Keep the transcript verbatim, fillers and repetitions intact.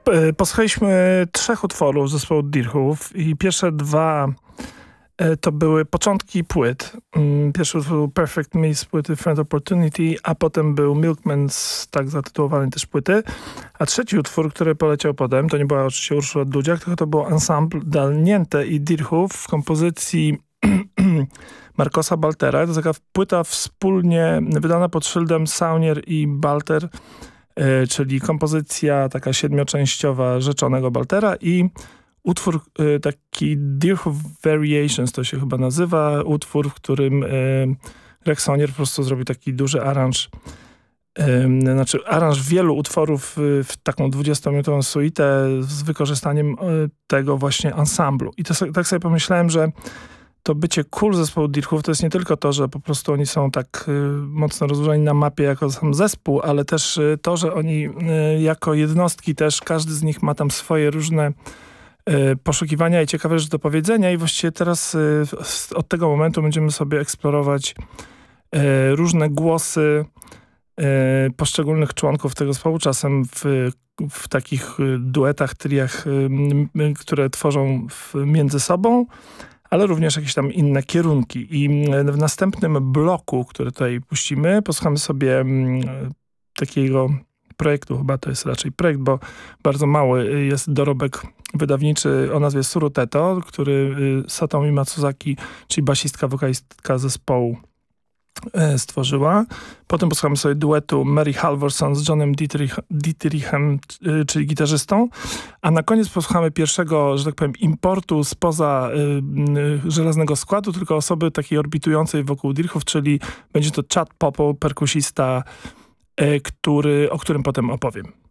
P- Posłuchaliśmy trzech utworów zespołu Deerhoof i pierwsze dwa e, to były początki płyt. Mm, Pierwszy utwór był Perfect Me z płyty Friend Opportunity, a potem był Milkman z tak zatytułowanej też płyty. A trzeci utwór, który poleciał potem, to nie była oczywiście Urszula Dudziak, tylko to było ensemble Dalnięte i Deerhoof w kompozycji Marcosa Baltera. To jest taka płyta wspólnie wydana pod szyldem Saunier i Balter, y, czyli kompozycja taka siedmioczęściowa rzeczonego Baltera i utwór y, taki Deerhoof Variations to się chyba nazywa, utwór, w którym y, Greg Saunier po prostu zrobił taki duży aranż, y, znaczy aranż wielu utworów y, w taką dwudziestominutową suitę z wykorzystaniem y, tego właśnie ensemblu. I to, so- tak sobie pomyślałem, że to bycie cool zespołu Deerhoof to jest nie tylko to, że po prostu oni są tak y, mocno rozłożeni na mapie jako sam zespół, ale też y, to, że oni y, jako jednostki też, każdy z nich ma tam swoje różne y, poszukiwania i ciekawe rzeczy do powiedzenia i właściwie teraz y, w- od tego momentu będziemy sobie eksplorować y, różne głosy y, poszczególnych członków tego zespołu, czasem w, w takich y, duetach, triach, y, y, które tworzą w, między sobą, ale również jakieś tam inne kierunki. I w następnym bloku, który tutaj puścimy, posłuchamy sobie mm, takiego projektu, chyba to jest raczej projekt, bo bardzo mały jest dorobek wydawniczy o nazwie Suruteto, który y, Satomi Matsuzaki, czyli basistka, wokalistka zespołu, e, stworzyła. Potem posłuchamy sobie duetu Mary Halvorson z Johnem Dietrich, Dietrichem, y, czyli gitarzystą. A na koniec posłuchamy pierwszego, że tak powiem, importu spoza y, y, żelaznego składu, tylko osoby takiej orbitującej wokół Deerhoof, czyli będzie to Chad Popple, perkusista, y, który, o którym potem opowiem.